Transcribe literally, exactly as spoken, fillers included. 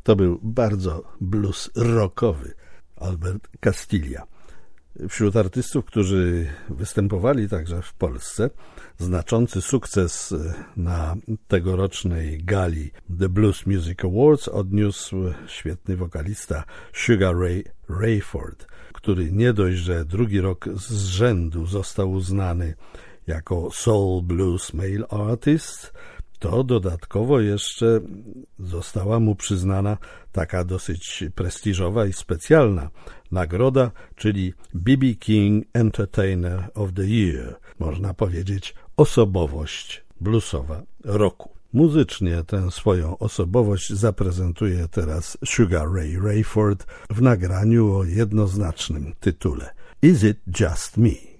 To był bardzo blues rockowy Albert Castiglia. Wśród artystów, którzy występowali także w Polsce, znaczący sukces na tegorocznej gali The Blues Music Awards odniósł świetny wokalista Sugar Ray Rayford, który nie dość, że drugi rok z rzędu został uznany jako Soul Blues Male Artist, to dodatkowo jeszcze została mu przyznana taka dosyć prestiżowa i specjalna nagroda, czyli B B King Entertainer of the Year, można powiedzieć osobowość bluesowa roku. Muzycznie tę swoją osobowość zaprezentuje teraz Sugar Ray Rayford w nagraniu o jednoznacznym tytule Is It Just Me?